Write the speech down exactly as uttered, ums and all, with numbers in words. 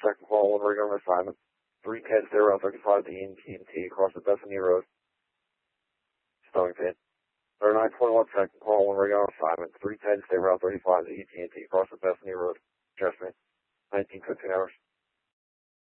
second call, one regular assignment. three ten, stay around thirty-five to E and T across the Bethany Road. Stonington. thirty-nine twenty-one, second call, one regular assignment. three ten, stay around thirty-five to E and T across the Bethany Road. Just me. nineteen fifteen hours.